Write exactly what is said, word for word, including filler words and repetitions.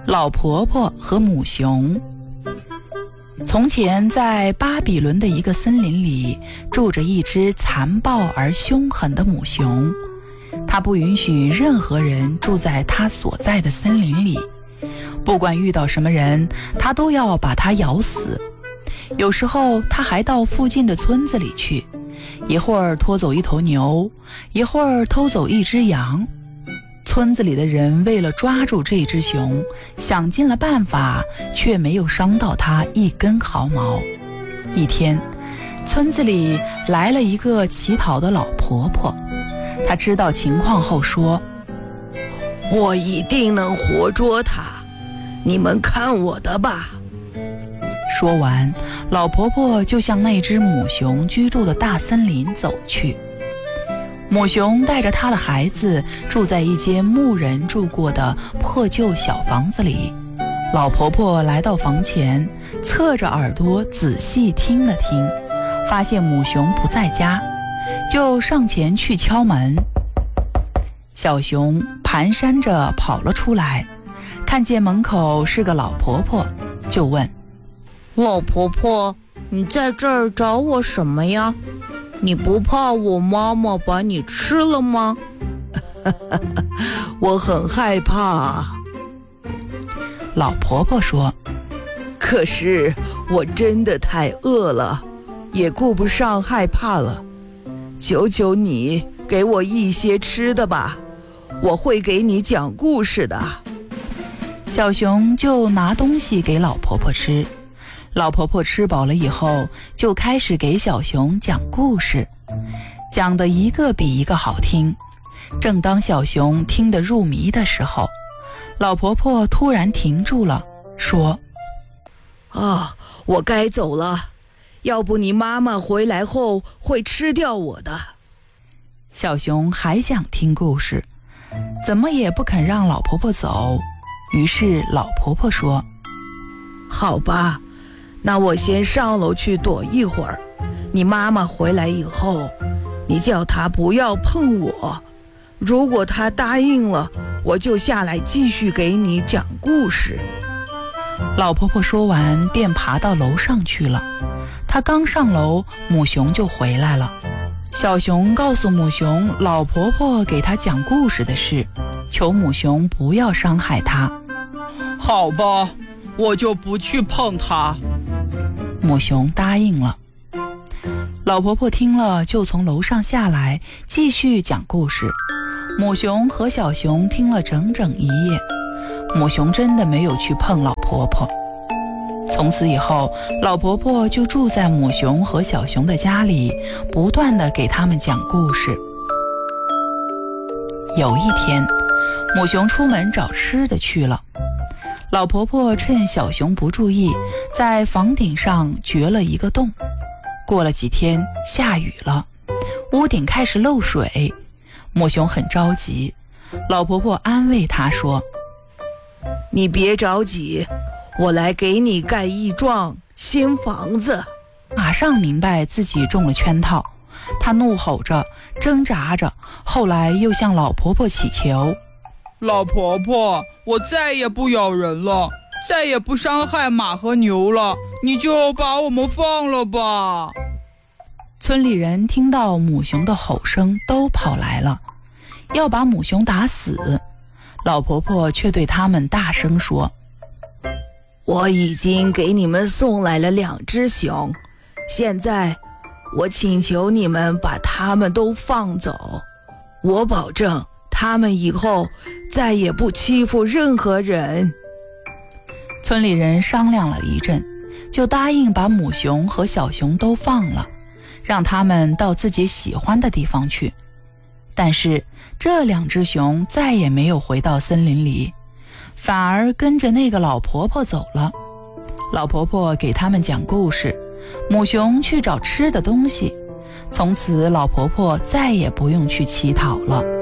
老婆婆和母熊。从前在巴比伦的一个森林里，住着一只残暴而凶狠的母熊，它不允许任何人住在它所在的森林里，不管遇到什么人，它都要把它咬死。有时候它还到附近的村子里去，一会儿拖走一头牛，一会儿偷走一只羊。村子里的人为了抓住这只熊，想尽了办法，却没有伤到它一根毫毛。一天，村子里来了一个乞讨的老婆婆，她知道情况后说： 我一定能活捉它，你们看我的吧。 说完，老婆婆就向那只母熊居住的大森林走去。母熊带着她的孩子住在一间牧人住过的破旧小房子里。老婆婆来到房前，侧着耳朵仔细听了听，发现母熊不在家，就上前去敲门。小熊蹒跚着跑了出来，看见门口是个老婆婆，就问： 老婆婆，你在这儿找我什么呀？你不怕我妈妈把你吃了吗？ 我很害怕。 老婆婆说： 可是我真的太饿了，也顾不上害怕了。求求你给我一些吃的吧，我会给你讲故事的。 小熊就拿东西给老婆婆吃。老婆婆吃饱了以后，就开始给小熊讲故事，讲得一个比一个好听。正当小熊听得入迷的时候，老婆婆突然停住了，说： 啊，我该走了，要不你妈妈回来后会吃掉我的。 小熊还想听故事，怎么也不肯让老婆婆走。于是老婆婆说： 好吧，那我先上楼去躲一会儿，你妈妈回来以后，你叫她不要碰我。如果她答应了，我就下来继续给你讲故事。 老婆婆说完便爬到楼上去了。她刚上楼，母熊就回来了。小熊告诉母熊老婆婆给她讲故事的事，求母熊不要伤害她。 好吧，我就不去碰它。 母熊答应了。老婆婆听了，就从楼上下来，继续讲故事。母熊和小熊听了整整一夜。母熊真的没有去碰老婆婆。从此以后，老婆婆就住在母熊和小熊的家里，不断地给他们讲故事。有一天，母熊出门找吃的去了。老婆婆趁小熊不注意，在房顶上掘了一个洞。过了几天，下雨了，屋顶开始漏水。母熊很着急，老婆婆安慰她说： 你别着急，我来给你盖一幢新房子。 马上明白自己中了圈套，她怒吼着，挣扎着，后来又向老婆婆祈求： 老婆婆，我再也不咬人了，再也不伤害马和牛了，你就把我们放了吧。 村里人听到母熊的吼声都跑来了，要把母熊打死。老婆婆却对他们大声说： 我已经给你们送来了两只熊，现在我请求你们把它们都放走，我保证他们以后再也不欺负任何人。 村里人商量了一阵，就答应把母熊和小熊都放了，让他们到自己喜欢的地方去。但是这两只熊再也没有回到森林里，反而跟着那个老婆婆走了。老婆婆给他们讲故事，母熊去找吃的东西。从此老婆婆再也不用去乞讨了。